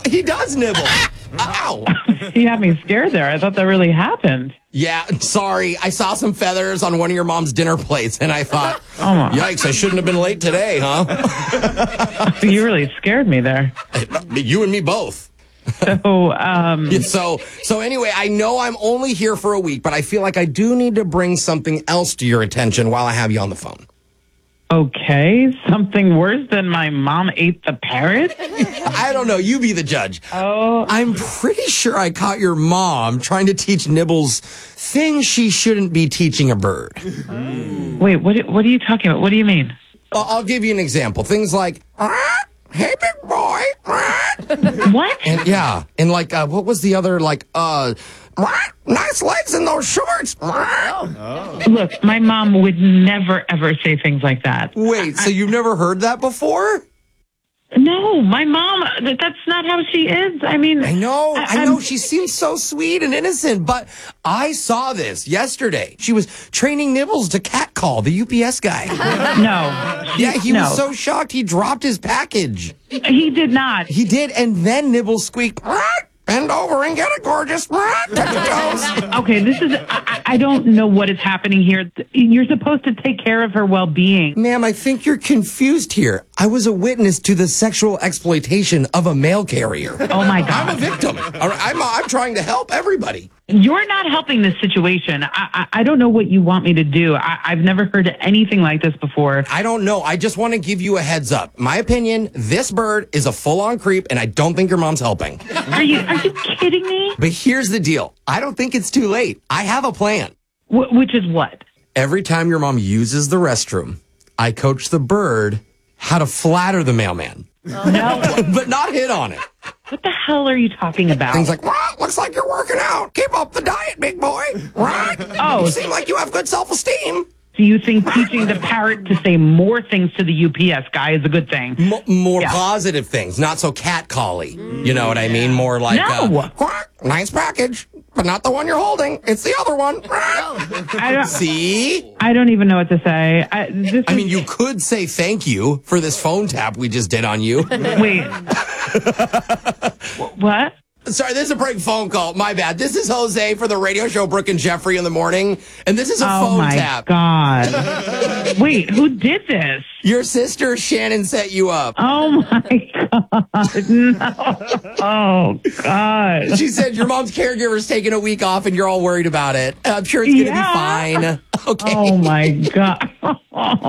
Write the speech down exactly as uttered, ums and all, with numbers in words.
He does nibble. Ow. You had me scared there. I thought that really happened. Yeah, sorry. I saw some feathers on one of your mom's dinner plates, and I thought, Oh, my. yikes, I shouldn't have been late today, huh? You really scared me there. You and me both. So, um, Yeah, so, so anyway, I know I'm only here for a week, but I feel like I do need to bring something else to your attention while I have you on the phone. okay, something worse than my mom ate the parrot? I don't know. You be the judge. Oh, I'm pretty sure I caught your mom trying to teach Nibbles things she shouldn't be teaching a bird. wait, what, what are you talking about? What do you mean? I'll, I'll give you an example. Things like, "Ah, hey, big boy. Ah." What? And yeah, and like, uh, what was the other, like, uh, "Ah, nice legs in those shorts. Ah." Look, my mom would never, ever say things like that. Wait, so you've never heard that before? No, my mom, th- that's not how she is. I mean, I know, I, I- know. I'm- She seems so sweet and innocent, but I saw this yesterday. She was training Nibbles to catcall the U P S guy. no. Yeah, he no. was so shocked he dropped his package. He did not. He did, and then Nibbles squeaked, "Ah, bend over and get it, gorgeous. Ah, touch your toes." Okay, this is, I, I don't know what is happening here. You're supposed to take care of her well-being. Ma'am, I think you're confused here. I was a witness to the sexual exploitation of a mail carrier. Oh, my I'm a God. victim. All right, I'm, I'm trying to help everybody. You're not helping this situation. I, I, I don't know what you want me to do. I, I've never heard anything like this before. I don't know. I just want to give you a heads up. My opinion, this bird is a full-on creep, and I don't think your mom's helping. Are you, are you kidding me? But here's the deal. I don't think it's too late. I have a plan. Wh- which is what? Every time your mom uses the restroom, I coach the bird how to flatter the mailman. No. But not hit on it. What the hell are you talking about? Things like, "Well, looks like you're working out. Keep up the diet, big boy." Right? Oh. You seem like you have good self-esteem. Do you think teaching the parrot to say more things to the U P S guy is a good thing? M- more Yeah. positive things, not so catcally. You know what I mean? More like, No. uh, "Quack, nice package, but not the one you're holding. It's the other one." I don't, See? I don't even know what to say. I, this I is- mean, you could say thank you for this phone tap we just did on you. Wait. Wh- what? Sorry, this is a prank phone call. My bad. This is Jose for the radio show Brooke and Jeffrey in the morning, and this is a Oh phone my tap. God. Wait, who did this? Your sister Shannon set you up. Oh my God. No. Oh God. She said your mom's caregiver's taking a week off, and you're all worried about it. I'm sure it's going to Yeah. be fine. Okay. Oh my God.